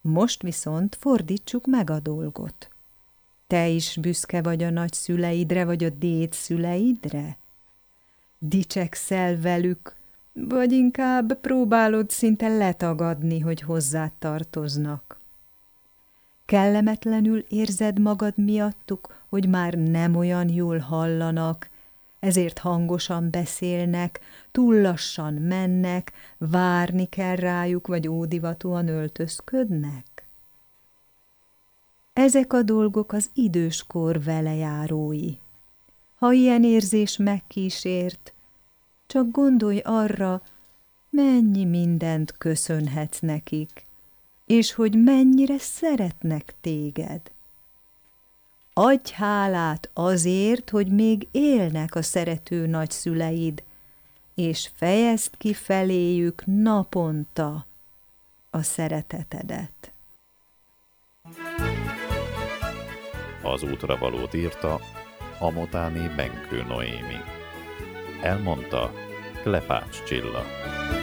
Most viszont fordítsuk meg a dolgot. Te is büszke vagy a nagyszüleidre, vagy a dédszüleidre? Dicsekszel velük, vagy inkább próbálod szinte letagadni, hogy hozzád tartoznak? Kellemetlenül érzed magad miattuk, hogy már nem olyan jól hallanak, ezért hangosan beszélnek, túl lassan mennek, várni kell rájuk, vagy ódivatúan öltözködnek? Ezek a dolgok az időskor velejárói. Ha ilyen érzés megkísért, csak gondolj arra, mennyi mindent köszönhetsz nekik, és hogy mennyire szeretnek téged. Adj hálát azért, hogy még élnek a szerető nagyszüleid, és fejezd ki feléjük naponta a szeretetedet. Az útra valót írta Amotáné Benkő Noémi. Elmondta Klepács Csilla.